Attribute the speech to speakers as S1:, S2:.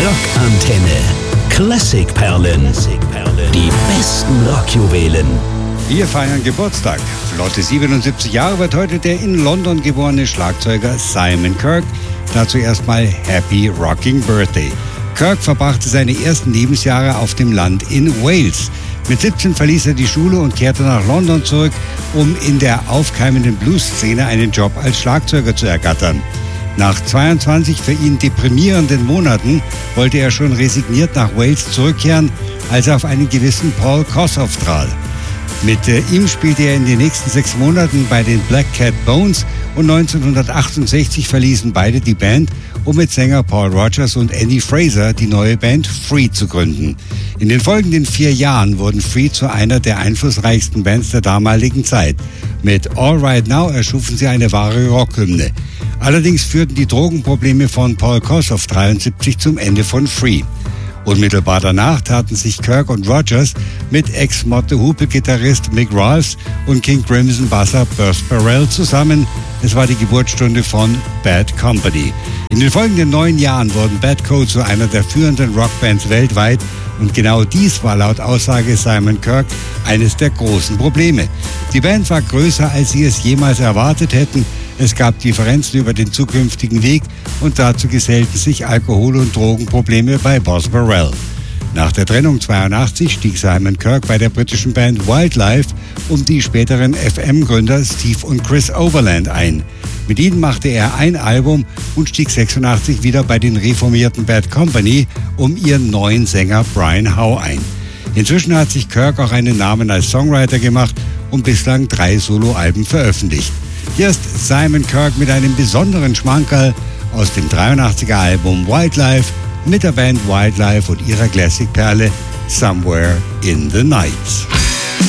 S1: Rockantenne. Klassikperlen. Die besten Rockjuwelen.
S2: Wir feiern Geburtstag. Flotte 77 Jahre wird heute der in London geborene Schlagzeuger Simon Kirke. Dazu erstmal Happy Rocking Birthday. Kirke verbrachte seine ersten Lebensjahre auf dem Land in Wales. Mit 17 verließ er die Schule und kehrte nach London zurück, um in der aufkeimenden Blues-Szene einen Job als Schlagzeuger zu ergattern. Nach 22 für ihn deprimierenden Monaten wollte er schon resigniert nach Wales zurückkehren, als er auf einen gewissen Paul Kossoff traf. Mit ihm spielte er in den nächsten 6 Monaten bei den Black Cat Bones und 1968 verließen beide die Band, um mit Sänger Paul Rodgers und Andy Fraser die neue Band Free zu gründen. In den folgenden 4 Jahren wurden Free zu einer der einflussreichsten Bands der damaligen Zeit. Mit All Right Now erschufen sie eine wahre Rockhymne. Allerdings führten die Drogenprobleme von Paul Kossoff 73 zum Ende von Free. Unmittelbar danach taten sich Kirke und Rodgers mit Ex-Motte-Hoople-Gitarrist Mick Rolfs und King Crimson-Basser Burst Burrell zusammen. Es war die Geburtsstunde von Bad Company. In den folgenden 9 Jahren wurden Bad Co. zu einer der führenden Rockbands weltweit. Und genau dies war laut Aussage Simon Kirke eines der großen Probleme. Die Band war größer, als sie es jemals erwartet hätten. Es gab Differenzen über den zukünftigen Weg und dazu gesellten sich Alkohol- und Drogenprobleme bei Boz Burrell. Nach der Trennung 82 stieg Simon Kirke bei der britischen Band Wildlife um die späteren FM-Gründer Steve und Chris Overland ein. Mit ihnen machte er ein Album und stieg 86 wieder bei den reformierten Bad Company um ihren neuen Sänger Brian Howe ein. Inzwischen hat sich Kirke auch einen Namen als Songwriter gemacht und bislang 3 Soloalben veröffentlicht. Hier ist Simon Kirke mit einem besonderen Schmankerl aus dem 83er Album Wildlife mit der Band Wildlife und ihrer Classic-Perle Somewhere in the Night.